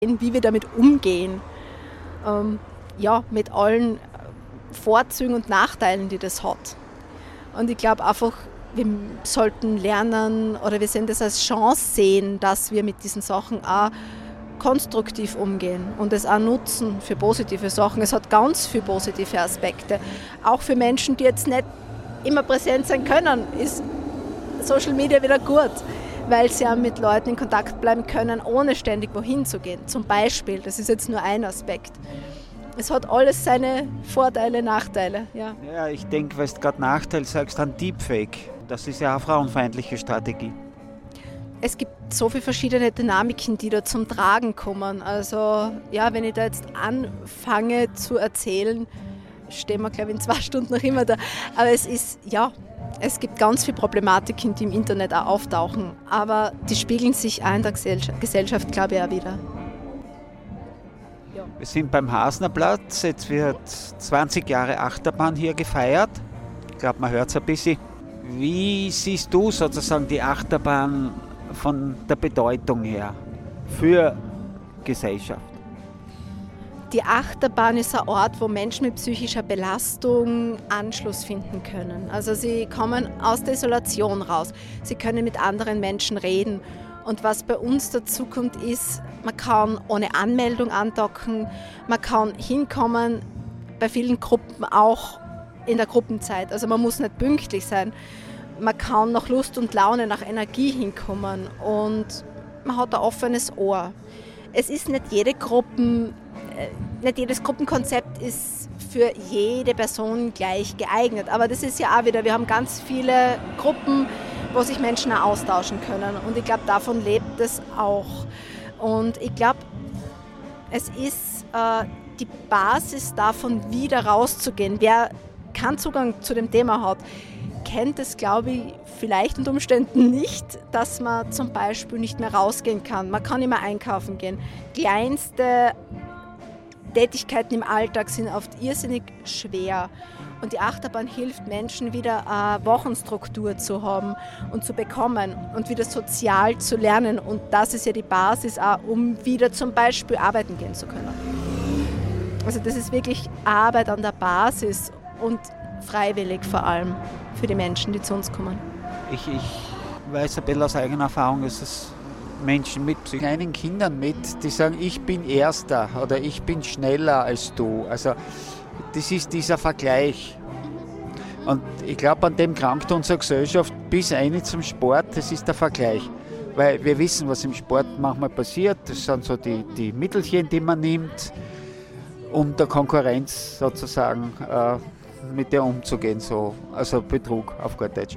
wie wir damit umgehen. Mit allen Vorzügen und Nachteilen, die das hat. Und ich glaube einfach, wir sollten lernen oder wir sehen das als Chance sehen, dass wir mit diesen Sachen auch konstruktiv umgehen und es auch nutzen für positive Sachen. Es hat ganz viele positive Aspekte. Auch für Menschen, die jetzt nicht immer präsent sein können, ist Social Media wieder gut, weil sie ja mit Leuten in Kontakt bleiben können, ohne ständig wohin zu gehen. Zum Beispiel, das ist jetzt nur ein Aspekt. Es hat alles seine Vorteile, Nachteile. Ja, ich denke, weil du gerade Nachteil sagst, an Deepfake. Das ist ja eine frauenfeindliche Strategie. Es gibt so viele verschiedene Dynamiken, die da zum Tragen kommen. Also wenn ich da jetzt anfange zu erzählen, stehen wir, glaube ich, in 2 Stunden noch immer da. Aber es gibt ganz viele Problematiken, die im Internet auch auftauchen. Aber die spiegeln sich auch in der Gesellschaft, glaube ich, auch wieder. Ja. Wir sind beim Hasnerplatz. Jetzt wird 20 Jahre Achterbahn hier gefeiert. Ich glaube, man hört es ein bisschen. Wie siehst du sozusagen die Achterbahn von der Bedeutung her für Gesellschaft? Die Achterbahn ist ein Ort, wo Menschen mit psychischer Belastung Anschluss finden können. Also sie kommen aus der Isolation raus. Sie können mit anderen Menschen reden. Und was bei uns dazu kommt, ist, man kann ohne Anmeldung andocken, man kann hinkommen, bei vielen Gruppen auch in der Gruppenzeit. Also man muss nicht pünktlich sein. Man kann nach Lust und Laune, nach Energie hinkommen und man hat ein offenes Ohr. Es ist nicht jedes Gruppenkonzept ist für jede Person gleich geeignet. Aber das ist ja auch wieder, wir haben ganz viele Gruppen, wo sich Menschen auch austauschen können. Und ich glaube, davon lebt es auch. Und ich glaube, es ist die Basis davon, wieder rauszugehen. Wer keinen Zugang zu dem Thema hat, kennt es, glaube ich, vielleicht unter Umständen nicht, dass man zum Beispiel nicht mehr rausgehen kann. Man kann nicht mehr einkaufen gehen. Kleinste Tätigkeiten im Alltag sind oft irrsinnig schwer. Und die Achterbahn hilft Menschen, wieder eine Wochenstruktur zu haben und zu bekommen und wieder sozial zu lernen. Und das ist ja die Basis auch, um wieder zum Beispiel arbeiten gehen zu können. Also das ist wirklich Arbeit an der Basis und freiwillig vor allem für die Menschen, die zu uns kommen. Ich weiß ein bisschen aus eigener Erfahrung, dass es Menschen mit kleinen Kindern die sagen, ich bin Erster oder ich bin schneller als du. Also das ist dieser Vergleich. Und ich glaube, an dem krankt unsere Gesellschaft bis ein zum Sport, das ist der Vergleich. Weil wir wissen, was im Sport manchmal passiert. Das sind so die Mittelchen, die man nimmt, um der Konkurrenz sozusagen mit der umzugehen, also Betrug auf gut Deutsch.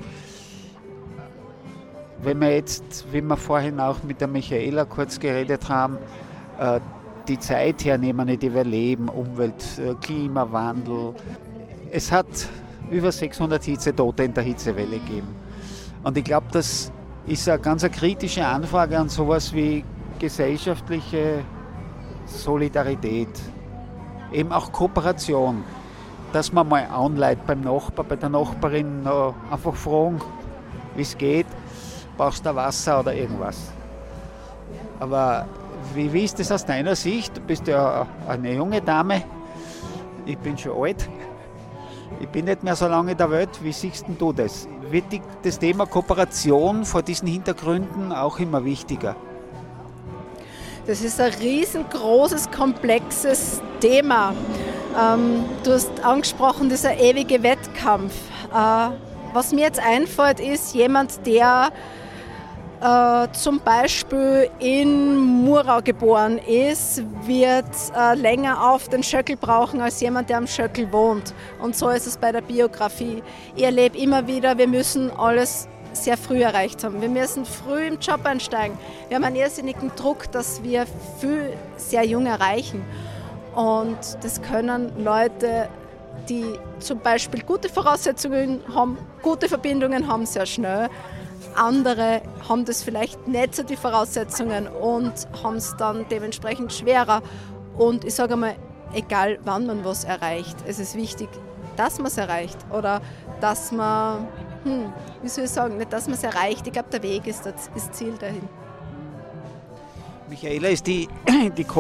Wenn wir jetzt, wie wir vorhin auch mit der Michaela kurz geredet haben, die Zeit hernehmen, in die wir leben, Umwelt, Klimawandel. Es hat über 600 Hitzetote in der Hitzewelle gegeben. Und ich glaube, das ist eine ganz kritische Anfrage an sowas wie gesellschaftliche Solidarität, eben auch Kooperation. Dass man mal anleitet beim Nachbar, bei der Nachbarin einfach fragen, wie es geht, brauchst du Wasser oder irgendwas. Aber wie ist das aus deiner Sicht? Du bist ja eine junge Dame, ich bin schon alt, ich bin nicht mehr so lange in der Welt. Wie siehst du das? Wird das Thema Kooperation vor diesen Hintergründen auch immer wichtiger? Das ist ein riesengroßes, komplexes Thema. Du hast angesprochen, dieser ewige Wettkampf. Was mir jetzt einfällt, ist jemand, der zum Beispiel in Murau geboren ist, wird länger auf den Schöckel brauchen als jemand, der am Schöckel wohnt. Und so ist es bei der Biografie. Ich erlebe immer wieder, wir müssen alles sehr früh erreicht haben. Wir müssen früh im Job einsteigen. Wir haben einen irrsinnigen Druck, dass wir viel sehr jung erreichen. Und das können Leute, die zum Beispiel gute Voraussetzungen haben, gute Verbindungen haben, sehr schnell. Andere haben das vielleicht nicht so die Voraussetzungen und haben es dann dementsprechend schwerer. Und ich sage einmal, egal wann man was erreicht, es ist wichtig, dass man es erreicht oder dass man, nicht, dass man es erreicht. Ich glaube, der Weg ist das Ziel dahin. Michaela, ist die